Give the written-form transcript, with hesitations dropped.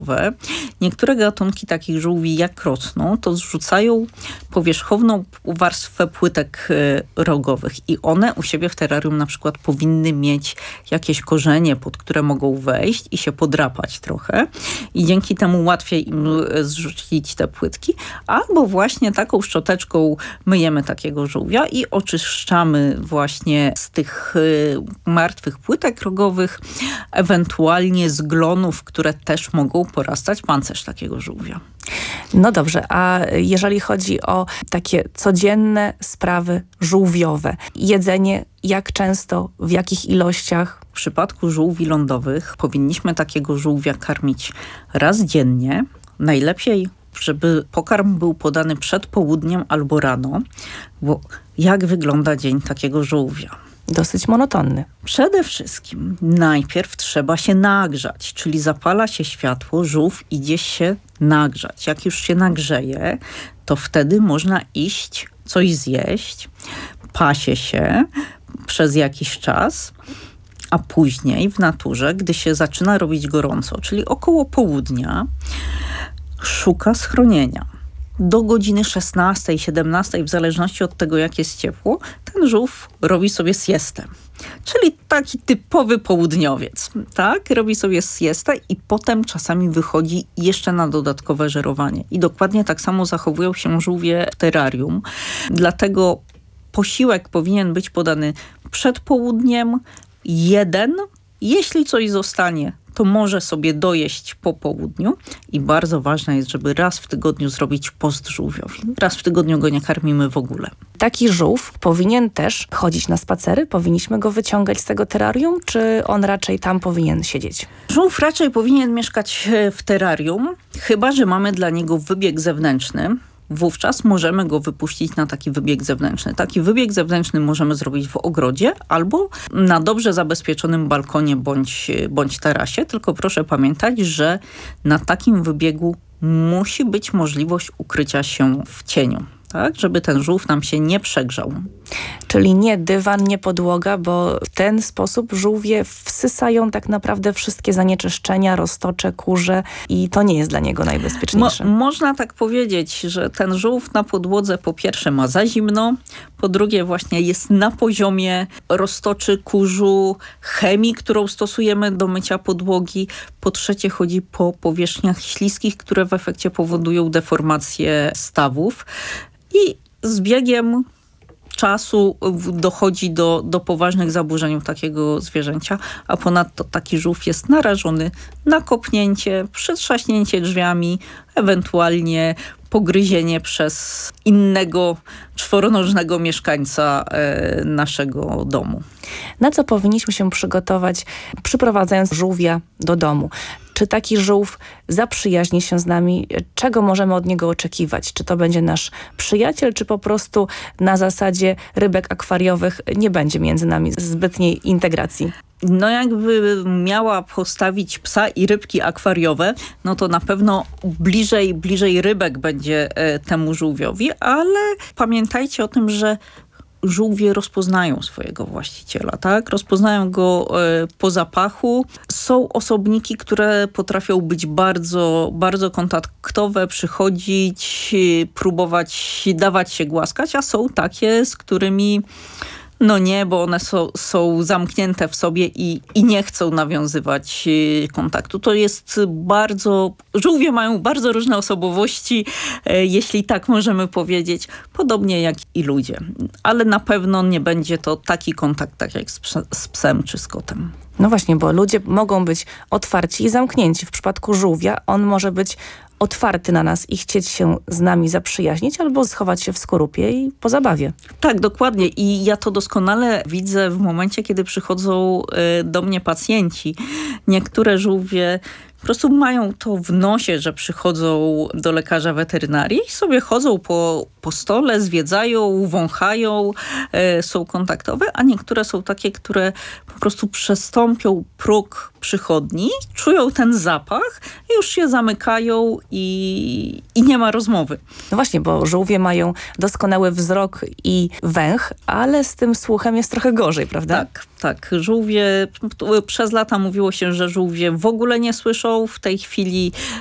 Niektóre gatunki takich żółwi jak rosną, to zrzucają powierzchowną warstwę płytek rogowych i one u siebie w terrarium na przykład powinny mieć jakieś korzenie, pod które mogą wejść i się podrapać trochę i dzięki temu łatwiej im zrzucić te płytki, albo właśnie taką szczoteczką myjemy takiego żółwia i oczyszczamy właśnie z tych martwych płytek rogowych, ewentualnie z glonów, które też mogą porastać pancerz takiego żółwia. No dobrze, a jeżeli chodzi o takie codzienne sprawy żółwiowe, jedzenie, jak często, w jakich ilościach? W przypadku żółwi lądowych powinniśmy takiego żółwia karmić raz dziennie. Najlepiej, żeby pokarm był podany przed południem albo rano, bo jak wygląda dzień takiego żółwia? Dosyć monotonny. Przede wszystkim najpierw trzeba się nagrzać, czyli zapala się światło, żółw idzie się nagrzać. Jak już się nagrzeje, to wtedy można iść coś zjeść, pasie się przez jakiś czas, a później w naturze, gdy się zaczyna robić gorąco, czyli około południa, szuka schronienia. Do godziny 16, 17, w zależności od tego, jak jest ciepło, ten żółw robi sobie siestę. Czyli taki typowy południowiec, tak? Robi sobie siestę i potem czasami wychodzi jeszcze na dodatkowe żerowanie. I dokładnie tak samo zachowują się żółwie w terrarium. Dlatego posiłek powinien być podany przed południem, jeden. Jeśli coś zostanie, to może sobie dojeść po południu i bardzo ważne jest, żeby raz w tygodniu zrobić post żółwiowi. Raz w tygodniu go nie karmimy w ogóle. Taki żółw powinien też chodzić na spacery? Powinniśmy go wyciągać z tego terrarium, czy on raczej tam powinien siedzieć? Żółw raczej powinien mieszkać w terrarium, chyba że mamy dla niego wybieg zewnętrzny. Wówczas możemy go wypuścić na taki wybieg zewnętrzny. Taki wybieg zewnętrzny możemy zrobić w ogrodzie albo na dobrze zabezpieczonym balkonie bądź tarasie. Tylko proszę pamiętać, że na takim wybiegu musi być możliwość ukrycia się w cieniu, tak, żeby ten żółw nam się nie przegrzał. Czyli nie dywan, nie podłoga, bo w ten sposób żółwie wsysają tak naprawdę wszystkie zanieczyszczenia, roztocze, kurze i to nie jest dla niego najbezpieczniejsze. Można tak powiedzieć, że ten żółw na podłodze po pierwsze ma za zimno, po drugie właśnie jest na poziomie roztoczy, kurzu, chemii, którą stosujemy do mycia podłogi, po trzecie chodzi po powierzchniach śliskich, które w efekcie powodują deformację stawów i z biegiem czasu dochodzi do poważnych zaburzeń u takiego zwierzęcia, a ponadto taki żółw jest narażony na kopnięcie, przetrzaśnięcie drzwiami, ewentualnie pogryzienie przez innego czworonożnego mieszkańca naszego domu. Na co powinniśmy się przygotować, przyprowadzając żółwia do domu? Czy taki żółw zaprzyjaźni się z nami? Czego możemy od niego oczekiwać? Czy to będzie nasz przyjaciel, czy po prostu na zasadzie rybek akwariowych nie będzie między nami zbytniej integracji? No jakby miała postawić psa i rybki akwariowe, no to na pewno bliżej rybek będzie temu żółwiowi, ale pamiętajcie o tym, że żółwie rozpoznają swojego właściciela, tak? Rozpoznają go po zapachu. Są osobniki, które potrafią być bardzo, bardzo kontaktowe, przychodzić, próbować dawać się głaskać, a są takie, z którymi no nie, bo one są zamknięte w sobie i nie chcą nawiązywać kontaktu. To jest żółwie mają bardzo różne osobowości, jeśli tak możemy powiedzieć, podobnie jak i ludzie. Ale na pewno nie będzie to taki kontakt, tak jak z psem czy z kotem. No właśnie, bo ludzie mogą być otwarci i zamknięci. W przypadku żółwia on może być otwarty na nas i chcieć się z nami zaprzyjaźnić albo schować się w skorupie i po zabawie. Tak, dokładnie. I ja to doskonale widzę w momencie, kiedy przychodzą do mnie pacjenci. Niektóre żółwie po prostu mają to w nosie, że przychodzą do lekarza weterynarii i sobie chodzą po stole, zwiedzają, wąchają, są kontaktowe, a niektóre są takie, które po prostu przestąpią próg przychodni, czują ten zapach, już się zamykają i nie ma rozmowy. No właśnie, bo żółwie mają doskonały wzrok i węch, ale z tym słuchem jest trochę gorzej, prawda? Tak, żółwie, przez lata mówiło się, że żółwie w ogóle nie słyszą. W tej chwili